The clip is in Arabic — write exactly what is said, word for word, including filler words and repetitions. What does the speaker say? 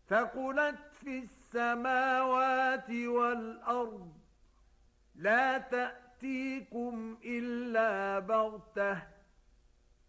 ثقلت في السماوات والأرض لا تأتيكم إلا بغتة